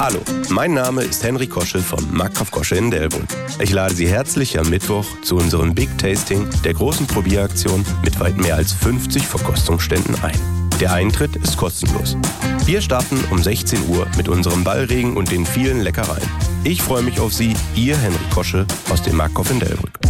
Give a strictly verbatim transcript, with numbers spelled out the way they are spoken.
Hallo, mein Name ist Henry Koschel vom Marktkauf Kosche in Delbrück. Ich lade Sie herzlich am Mittwoch zu unserem Big Tasting der großen Probieraktion mit weit mehr als fünfzig Verkostungsständen ein. Der Eintritt ist kostenlos. Wir starten um sechzehn Uhr mit unserem Ballregen und den vielen Leckereien. Ich freue mich auf Sie, Ihr Henry Koschel aus dem Marktkauf in Delbrück.